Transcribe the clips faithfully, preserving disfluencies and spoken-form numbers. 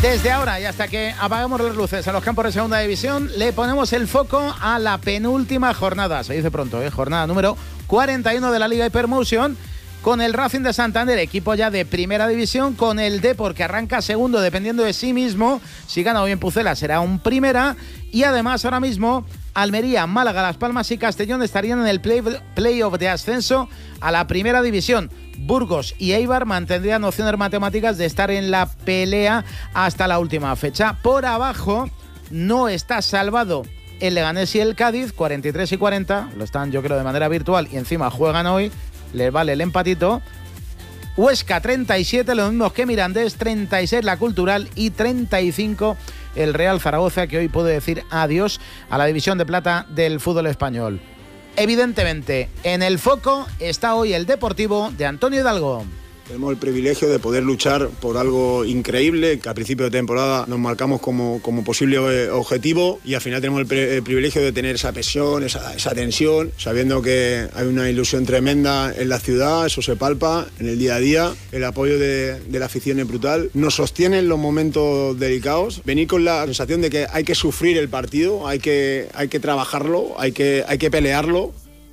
Desde ahora y hasta que apagamos las luces a los campos de segunda división, le ponemos el foco a la penúltima jornada. Se dice pronto, ¿eh? Jornada número cuarenta y uno de la Liga Hypermotion, con el Racing de Santander, equipo ya de primera división, con el Depor, que arranca segundo dependiendo de sí mismo. Si gana bien Pucela será un primera. Y además ahora mismo Almería, Málaga, Las Palmas y Castellón estarían en el play, playoff de ascenso a la primera división. Burgos y Eibar mantendrían opciones matemáticas de estar en la pelea hasta la última fecha. Por abajo no está salvado el Leganés y el Cádiz, cuarenta y tres y cuarenta, lo están yo creo de manera virtual y encima juegan hoy, les vale el empatito. Huesca treinta y siete, lo mismo que Mirandés, treinta y seis la Cultural y treinta y cinco el Real Zaragoza, que hoy puede decir adiós a la división de plata del fútbol español. Evidentemente, en el foco está hoy el Deportivo de Antonio Hidalgo. Tenemos el privilegio de poder luchar por algo increíble, que a principio de temporada nos marcamos como, como posible objetivo, y al final tenemos el, pre, el privilegio de tener esa presión, esa, esa tensión, sabiendo que hay una ilusión tremenda en la ciudad, eso se palpa en el día a día, el apoyo de, de la afición es brutal, nos sostiene en los momentos delicados, venir con la sensación de que hay que sufrir el partido, hay que, hay que trabajarlo, hay que, hay que pelearlo.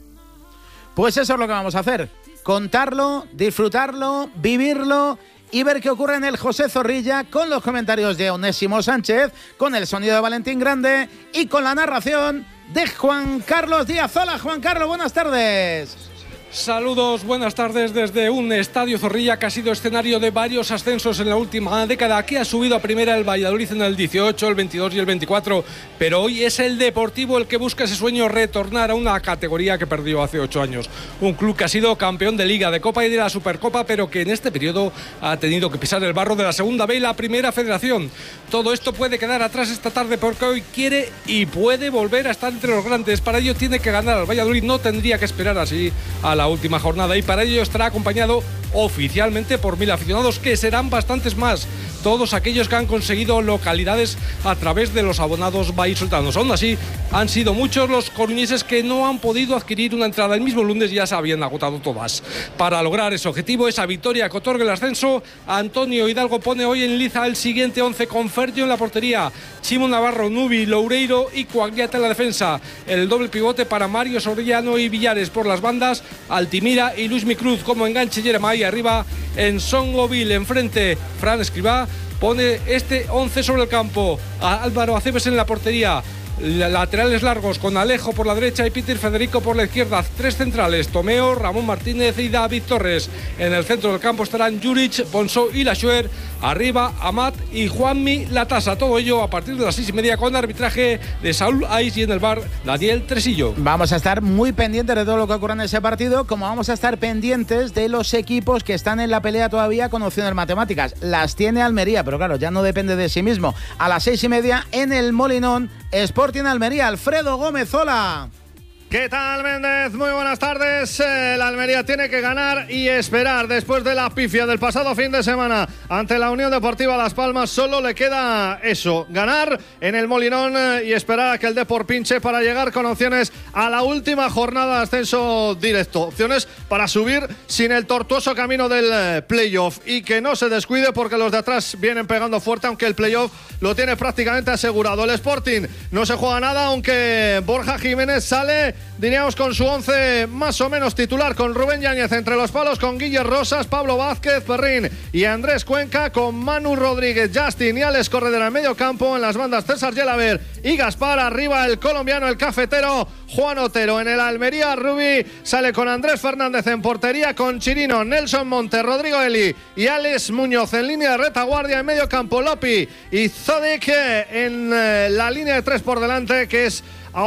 Pues eso es lo que vamos a hacer. Contarlo, disfrutarlo, vivirlo y ver qué ocurre en el José Zorrilla, con los comentarios de Onésimo Sánchez, con el sonido de Valentín Grande y con la narración de Juan Carlos Díaz. Hola, Juan Carlos, buenas tardes. Saludos, buenas tardes desde un estadio Zorrilla que ha sido escenario de varios ascensos en la última década, que ha subido a primera el Valladolid en el dieciocho, el veintidós y el veinticuatro, pero hoy es el Deportivo el que busca ese sueño, retornar a una categoría que perdió hace ocho años. Un club que ha sido campeón de Liga, de Copa y de la Supercopa, pero que en este periodo ha tenido que pisar el barro de la Segunda B y la Primera Federación. Todo esto puede quedar atrás esta tarde porque hoy quiere y puede volver a estar entre los grandes. Para ello tiene que ganar al Valladolid, no tendría que esperar así a la última jornada, y para ello estará acompañado oficialmente por mil aficionados, que serán bastantes más, todos aquellos que han conseguido localidades a través de los abonados vallisoletanos. Aún así, han sido muchos los coruñeses que no han podido adquirir una entrada. El mismo lunes ya se habían agotado todas. Para lograr ese objetivo, esa victoria que otorga el ascenso, Antonio Hidalgo pone hoy en liza el siguiente once, con Fergio en la portería, Chimo Navarro, Nubi, Loureiro y Coagliata en la defensa. El doble pivote para Mario Soriano y Villares por las bandas, Altimira y Luis Micruz como enganche, Jeremai arriba en Songoville. Enfrente, Fran Escribá pone este once sobre el campo. A Álvaro Aceves en la portería. Laterales largos con Alejo por la derecha y Peter Federico por la izquierda. Tres centrales, Tomeo, Ramón Martínez y David Torres. En el centro del campo estarán Juric, Ponso y Laschuer. Arriba, Amat y Juanmi Latasa. Todo ello a partir de las seis y media, con arbitraje de Saúl Ais y en el bar Daniel Tresillo. Vamos a estar muy pendientes de todo lo que ocurra en ese partido, como vamos a estar pendientes de los equipos que están en la pelea todavía con opciones matemáticas. Las tiene Almería, pero claro, ya no depende de sí mismo. A las seis y media en el Molinón, Sporting Almería. Alfredo Gómez, hola. ¿Qué tal, Méndez? Muy buenas tardes. El Almería tiene que ganar y esperar. Después de la pifia del pasado fin de semana ante la Unión Deportiva Las Palmas, solo le queda eso, ganar en el Molinón y esperar a que el Depor pinche para llegar con opciones a la última jornada de ascenso directo. Opciones para subir sin el tortuoso camino del playoff, y que no se descuide porque los de atrás vienen pegando fuerte, aunque el playoff lo tiene prácticamente asegurado. El Sporting no se juega nada, aunque Borja Jiménez sale, diríamos, con su once más o menos titular, con Rubén Yáñez entre los palos, con Guille Rosas, Pablo Vázquez, Perrín y Andrés Cuenca, con Manu Rodríguez, Justin y Alex Corredera en medio campo. En las bandas, César Yelaber y Gaspar. Arriba el colombiano, el cafetero, Juan Otero. En el Almería, Rubi sale con Andrés Fernández en portería, con Chirino, Nelson Monte, Rodrigo Eli y Alex Muñoz en línea de retaguardia. En medio campo, Lopi y Zodek en eh, la línea de tres por delante, que es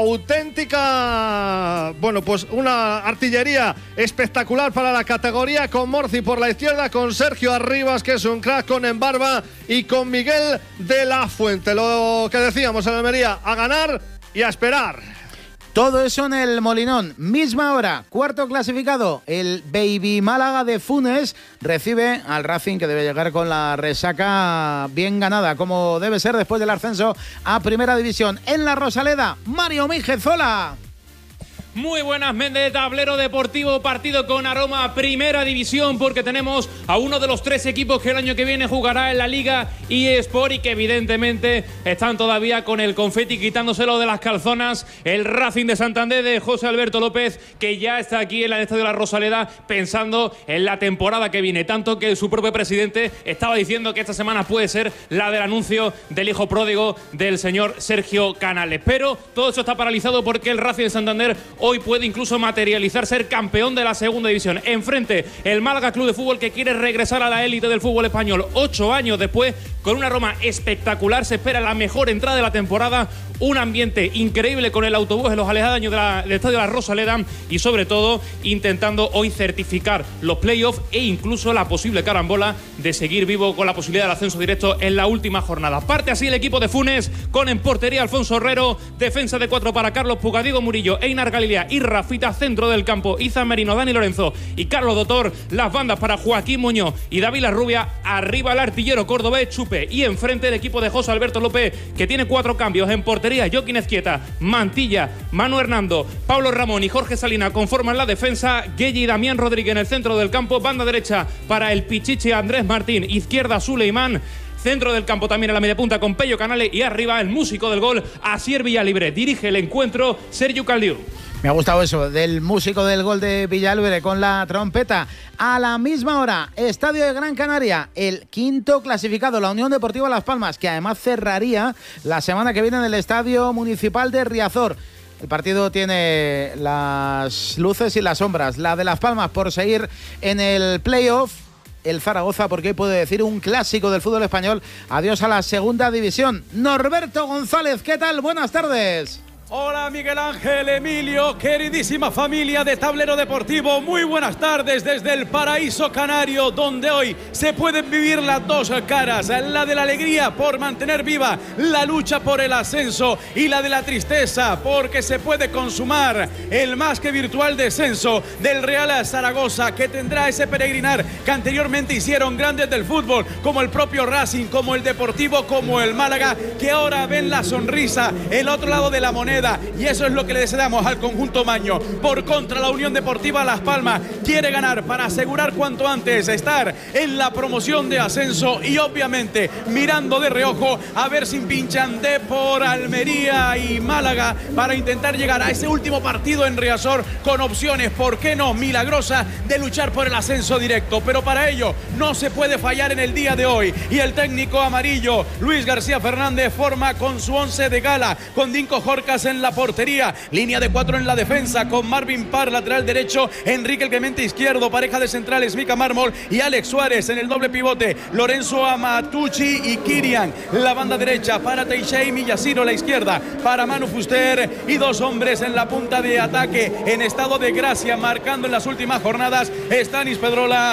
auténtica, bueno, pues una artillería espectacular para la categoría, con Morci por la izquierda, con Sergio Arribas, que es un crack, con Embarba y con Miguel de la Fuente. Lo que decíamos en Almería, a ganar y a esperar. Todo eso en el Molinón. Misma hora, cuarto clasificado, el Baby Málaga de Funes recibe al Racing, que debe llegar con la resaca bien ganada, como debe ser después del ascenso a Primera División. En la Rosaleda, Mario Míguez, hola. Muy buenas, Méndez, tablero deportivo, partido con aroma a primera división, porque tenemos a uno de los tres equipos que el año que viene jugará en la Liga eSport y que evidentemente están todavía con el confeti quitándoselo de las calzonas. El Racing de Santander de José Alberto López, que ya está aquí en el Estadio de la Rosaleda pensando en la temporada que viene, tanto que su propio presidente estaba diciendo que esta semana puede ser la del anuncio del hijo pródigo del señor Sergio Canales. Pero todo eso está paralizado porque el Racing de Santander hoy puede incluso materializar ser campeón de la segunda división. Enfrente, el Málaga Club de Fútbol, que quiere regresar a la élite del fútbol español ocho años después, con una Roma espectacular. Se espera la mejor entrada de la temporada, un ambiente increíble con el autobús en los aledaños de la, del Estadio de la Rosaleda y sobre todo intentando hoy certificar los playoffs e incluso la posible carambola de seguir vivo con la posibilidad del ascenso directo en la última jornada. Parte así el equipo de Funes, con en portería Alfonso Herrero, defensa de cuatro para Carlos Puga, Diego Murillo, Einar Galilea y Rafita, centro del campo Izan Merino, Dani Lorenzo y Carlos Dotor, las bandas para Joaquín Muñoz y David Larrubia, arriba el artillero cordobés Chupe y enfrente el equipo de José Alberto López, que tiene cuatro cambios en portería. Joaquín Ezquieta, Mantilla, Manu Hernando, Pablo Ramón y Jorge Salina conforman la defensa. Gueye y Damián Rodríguez en el centro del campo, banda derecha para el Pichichi Andrés Martín, izquierda Suleimán, centro del campo también a la media punta con Pello Canales y arriba el músico del gol Asier Villalibre. Dirige el encuentro Sergio Caldiu. Me ha gustado eso, del músico del gol de Villalibre con la trompeta. A la misma hora, Estadio de Gran Canaria, el quinto clasificado, la Unión Deportiva Las Palmas, que además cerraría la semana que viene en el Estadio Municipal de Riazor. El partido tiene las luces y las sombras. La de Las Palmas por seguir en el playoff, el Zaragoza porque hoy puede decir un clásico del fútbol español. Adiós a la segunda división. Norberto González, ¿qué tal? Buenas tardes. Hola Miguel Ángel, Emilio, queridísima familia de Tablero Deportivo, muy buenas tardes desde el paraíso canario, donde hoy se pueden vivir las dos caras, la de la alegría por mantener viva la lucha por el ascenso y la de la tristeza porque se puede consumar el más que virtual descenso del Real Zaragoza, que tendrá ese peregrinar que anteriormente hicieron grandes del fútbol, como el propio Racing, como el Deportivo, como el Málaga, que ahora ven la sonrisa, el otro lado de la moneda. Y eso es lo que le deseamos al conjunto maño. Por contra, la Unión Deportiva Las Palmas quiere ganar para asegurar cuanto antes estar en la promoción de ascenso y obviamente mirando de reojo a ver si pinchan de por Almería y Málaga para intentar llegar a ese último partido en Riazor con opciones, ¿por qué no?, milagrosa de luchar por el ascenso directo. Pero para ello no se puede fallar en el día de hoy y el técnico amarillo Luis García Fernández forma con su once de gala, con Dinko Jorcas en la portería, línea de cuatro en la defensa con Marvin Parr, lateral derecho, Enrique el Clemente izquierdo, pareja de centrales Mika Mármol y Alex Suárez en el doble pivote, Lorenzo Amatucci y Kirian, la banda derecha para Teixeira y Millaciro, la izquierda para Manu Fuster y dos hombres en la punta de ataque en estado de gracia, marcando en las últimas jornadas Stanis Pedrola